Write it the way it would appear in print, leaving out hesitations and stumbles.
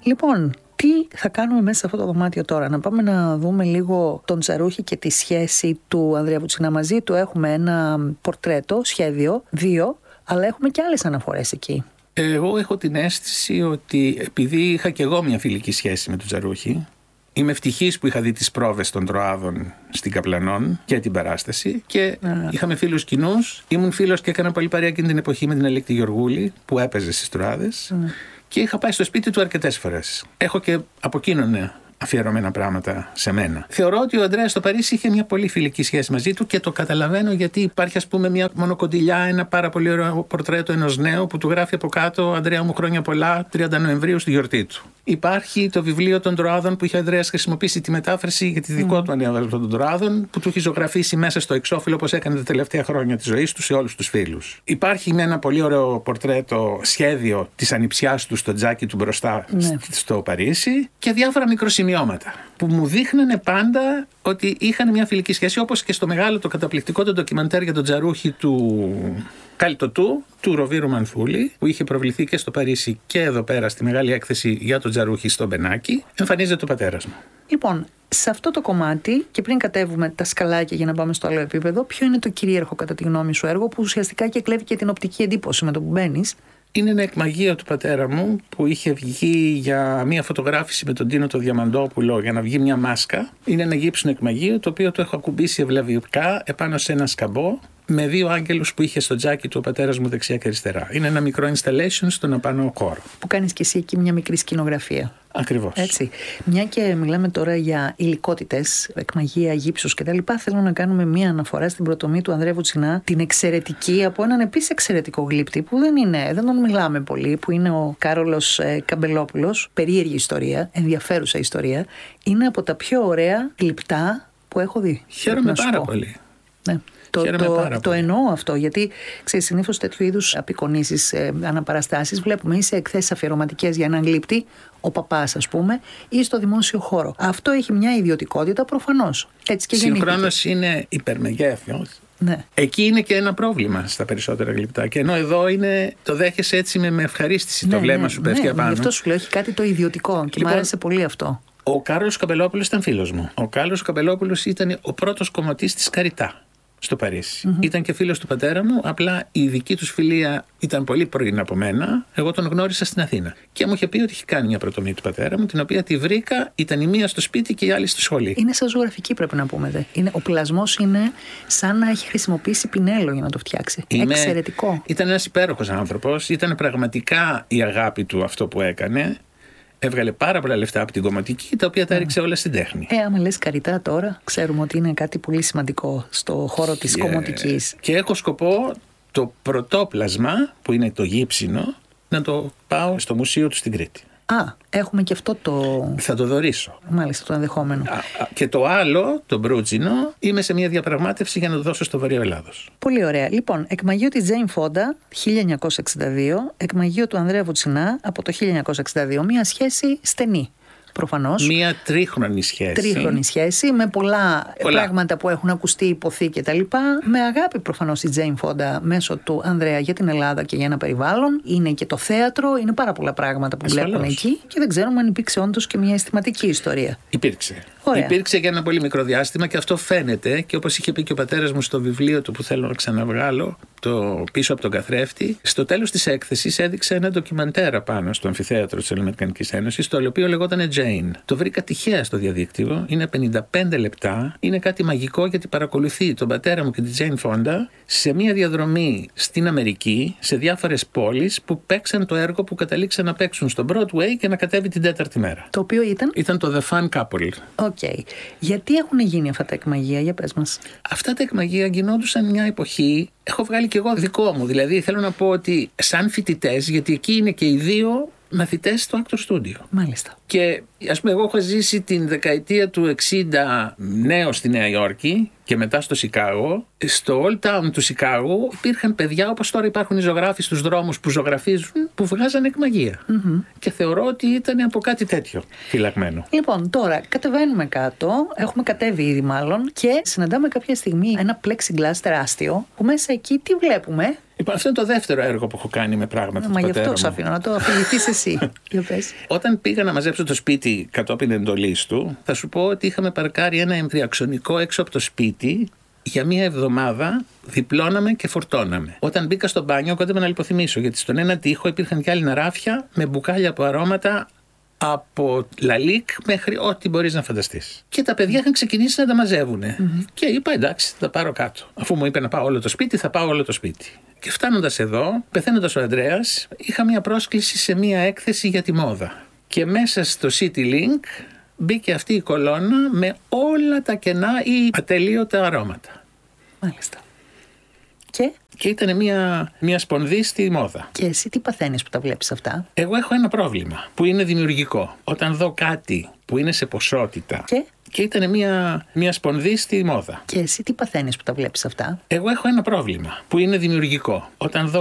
Λοιπόν, τι θα κάνουμε μέσα σε αυτό το δωμάτιο τώρα? Να πάμε να δούμε λίγο τον Τζαρούχη και τη σχέση του Ανδρέα Βουτσινά μαζί του. Έχουμε ένα πορτρέτο, σχέδιο, 2, αλλά έχουμε και άλλες αναφορές εκεί. Εγώ έχω την αίσθηση ότι επειδή είχα και εγώ μια φιλική σχέση με τον Τζαρούχη, είμαι ευτυχής που είχα δει τις πρόβες των Τροάδων στην Καπλανών και την παράσταση και είχαμε φίλους κοινούς. Ήμουν φίλος και έκανα πολύ παρέα εκείνη την εποχή με την Αλέκτη Γεωργούλη που έπαιζε στις Τροάδες και είχα πάει στο σπίτι του αρκετές φορές. Έχω και από εκείνον αφιερωμένα πράγματα σε μένα. Θεωρώ ότι ο Ανδρέας στο Παρίσι είχε μια πολύ φιλική σχέση μαζί του και το καταλαβαίνω γιατί υπάρχει, ας πούμε, μια μονοκοντιλιά, ένα πάρα πολύ ωραίο πορτρέτο ενός νέου που του γράφει από κάτω «Ανδρέα μου, χρόνια πολλά, 30 Νοεμβρίου στη γιορτή του». Υπάρχει το βιβλίο των Τροάδων που είχε ο Ανδρέας χρησιμοποιήσει τη μετάφραση για τη δικό του ανέβασμα των Τροάδων, που του έχει ζωγραφίσει μέσα στο εξώφυλλο όπως έκανε τα τελευταία χρόνια της ζωής του σε όλους τους φίλους. Υπάρχει ένα πολύ ωραίο πορτρέτο, σχέδιο της ανιψιάς του στο τζάκι του μπροστά στο Παρίσι και διάφορα μικροσημειώματα που μου δείχνανε πάντα ότι είχαν μια φιλική σχέση, όπως και στο μεγάλο το καταπληκτικό το ντοκιμαντέρ για τον Τζαρούχη του Κάλτοτου, του Ροβίρου Μανθούλη, που είχε προβληθεί και στο Παρίσι και εδώ πέρα στη μεγάλη έκθεση για τον Τζαρούχη στο Μπενάκι, εμφανίζεται ο πατέρας μου. Λοιπόν, σε αυτό το κομμάτι, και πριν κατέβουμε τα σκαλάκια για να πάμε στο άλλο επίπεδο, ποιο είναι το κυρίαρχο κατά τη γνώμη σου έργο που ουσιαστικά και κλέβει και την οπτική εντύπωση με το που μπαίνεις? Είναι ένα εκμαγείο του πατέρα μου που είχε βγει για μια φωτογράφηση με τον Τίνο το Διαμαντόπουλο για να βγει μια μάσκα. Είναι ένα γύψινο εκμαγείο το οποίο το έχω ακουμπήσει ευλαβικά επάνω σε ένα σκαμπό με 2 άγγελους που είχε στο τζάκι του ο πατέρας μου δεξιά και αριστερά. Είναι ένα μικρό installation στον απάνω χώρο. Που κάνεις και εσύ εκεί μια μικρή σκηνογραφία. Ακριβώς. Έτσι. Μια και μιλάμε τώρα για υλικότητες, εκμαγεία, γύψους κτλ. Θέλω να κάνουμε μια αναφορά στην πρωτομή του Ανδρέα Βουτσινά, την εξαιρετική, από έναν επίσης εξαιρετικό γλύπτη που δεν τον μιλάμε πολύ, που είναι ο Κάρολος Καμπελόπουλος. Περίεργη ιστορία, ενδιαφέρουσα ιστορία. Είναι από τα πιο ωραία γλυπτά που έχω δει. Χαίρομαι πάρα πολύ. Ναι. Το εννοώ αυτό, γιατί ξέρεις, συνήθως τέτοιου είδους απεικονίσεις, αναπαραστάσεις βλέπουμε ή σε εκθέσεις αφιερωματικές για έναν γλύπτη, ο παπάς ας πούμε, ή στο δημόσιο χώρο. Αυτό έχει μια ιδιωτικότητα προφανώς. Έτσι και συγχρόνως είναι υπερμεγέθιος. Ναι. Εκεί είναι και ένα πρόβλημα στα περισσότερα γλυπτά. Και ενώ εδώ το δέχεσαι έτσι με ευχαρίστηση, το βλέμμα σου πέφτει απάνω. Γι' αυτό σου λέω, έχει κάτι το ιδιωτικό και μου άρεσε πολύ αυτό. Ο Κάρολος Καμπελόπουλος ήταν φίλος μου. Ο Κάρολος Καμπελόπουλος ήταν ο πρώτος κομματής της Καριτά στο Παρίσι. Ήταν και φίλος του πατέρα μου, απλά η δική τους φιλία ήταν πολύ πριν από μένα. Εγώ τον γνώρισα στην Αθήνα. Και μου είχε πει ότι είχε κάνει μια πρωτομή του πατέρα μου, την οποία τη βρήκα, ήταν η μία στο σπίτι και η άλλη στη σχολή. Είναι σαν ζωγραφική, πρέπει να πούμε. Ο πελασμός είναι σαν να έχει χρησιμοποιήσει πινέλο για να το φτιάξει. Εξαιρετικό. Ήταν ένας υπέροχος άνθρωπος. Ήταν πραγματικά η αγάπη του αυτό που έκανε. Έβγαλε πάρα πολλά λεφτά από την κομματική, τα οποία τα έριξε όλα στην τέχνη. Άμα λες Καριτά τώρα, ξέρουμε ότι είναι κάτι πολύ σημαντικό στο χώρο της κομματικής. Και έχω σκοπό το πρωτόπλασμα, που είναι το γύψινο, να το πάω στο μουσείο του στην Κρήτη. Έχουμε και αυτό το... Θα το δωρήσω. Μάλιστα, το ενδεχόμενο. Και το άλλο, το μπρούτζινο, είμαι σε μια διαπραγμάτευση για να το δώσω στο Βορείο Ελλάδος. Πολύ ωραία. Λοιπόν, εκμαγείο της Τζέιν Φόντα, 1962, εκμαγείο του Ανδρέα Βουτσινά από το 1962. Μια σχέση στενή. Προφανώς. Μία τρίχρονη σχέση. Τρίχρονη σχέση με πολλά πράγματα που έχουν ακουστεί, υποθεί κτλ. Με αγάπη προφανώς η Τζέιν Φόντα μέσω του Ανδρέα για την Ελλάδα και για ένα περιβάλλον. Είναι και το θέατρο, είναι πάρα πολλά πράγματα που βλέπουν εκεί και δεν ξέρουμε αν υπήρξε όντως και μια αισθηματική ιστορία. Υπήρξε. Ωραία. Υπήρξε για ένα πολύ μικρό διάστημα και αυτό φαίνεται και όπως είχε πει και ο πατέρας μου στο βιβλίο του που θέλω να ξαναβγάλω, το πίσω από τον καθρέφτη, στο τέλος της έκθεσης έδειξε ένα ντοκιμαντέρ πάνω στο αμφιθέατρο της Ελληνοαμερικανικής Ένωσης, το οποίο λεγόταν Jane. Το βρήκα τυχαία στο διαδίκτυο, είναι 55 λεπτά, είναι κάτι μαγικό γιατί παρακολουθεί τον πατέρα μου και τη Jane Fonda σε μια διαδρομή στην Αμερική, σε διάφορες πόλεις που παίξαν το έργο που καταλήξαν να παίξουν στο Broadway και να κατέβει την 4η μέρα. Το οποίο ήταν? Ήταν το The Fun Couple. Γιατί έχουν γίνει αυτά τα εκμαγεία, για πες μας. Αυτά τα εκμαγεία γινόντουσαν μια εποχή. Έχω βγάλει και εγώ δικό μου. Δηλαδή θέλω να πω ότι σαν φοιτητές, γιατί εκεί είναι και οι 2 μαθητές στο Actor Studio. Μάλιστα. Και ας πούμε, εγώ έχω ζήσει την δεκαετία του 60 νέο στη Νέα Υόρκη και μετά στο Σικάγο. Στο Old Town του Σικάγο υπήρχαν παιδιά, όπως τώρα υπάρχουν οι ζωγράφοι στους δρόμους που ζωγραφίζουν, που βγάζαν εκμαγεία. Και θεωρώ ότι ήταν από κάτι τέτοιο φυλαγμένο. Λοιπόν, τώρα κατεβαίνουμε κάτω, έχουμε κατέβει ήδη μάλλον, και συναντάμε κάποια στιγμή ένα plexiglass τεράστιο, που μέσα εκεί τι βλέπουμε? Λοιπόν, αυτό είναι το δεύτερο έργο που έχω κάνει με πράγματα του πατέρα μου. Μα γι' αυτό σ' αφήνω να το αφηγηθείς εσύ. Για πες. Όταν πήγα να μαζέψω το σπίτι κατόπιν εντολής του, θα σου πω ότι είχαμε παρκάρει ένα εμβριαξονικό έξω από το σπίτι. Για μία εβδομάδα διπλώναμε και φορτώναμε. Όταν μπήκα στο μπάνιο, κόντευα να λιποθυμίσω, γιατί στον ένα τοίχο υπήρχαν κι άλλα ράφια με μπουκάλια από αρώματα από λαλίκ μέχρι ό,τι μπορείς να φανταστείς. Και τα παιδιά είχαν ξεκινήσει να τα μαζεύουν. Και είπα εντάξει, θα τα πάρω κάτω. Αφού μου είπε να πάω όλο το σπίτι, θα πάω όλο το σπίτι. Και φτάνοντας εδώ, πεθαίνοντας ο Ανδρέας, είχα μία πρόσκληση σε μία έκθεση για τη μόδα. Και μέσα στο City Link μπήκε αυτή η κολόνα με όλα τα κενά ή ατελείωτα αρώματα. Μάλιστα. Και ήταν μια σπονδή στη μόδα. Και εσύ τι παθαίνεις που τα βλέπεις αυτά? Εγώ έχω ένα πρόβλημα που είναι δημιουργικό. Όταν δω κάτι που είναι σε ποσότητα. Και ήταν μια σπονδή στη μόδα. Και εσύ τι παθαίνεις που τα βλέπεις αυτά? Εγώ έχω ένα πρόβλημα που είναι δημιουργικό. Όταν δω